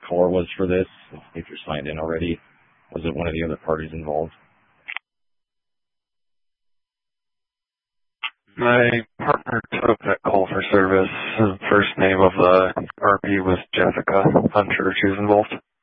core was for this, if you're signed in already. Was it one of the other parties involved? My partner took that call for service. The first name of the RP was Jessica. I'm sure she was involved.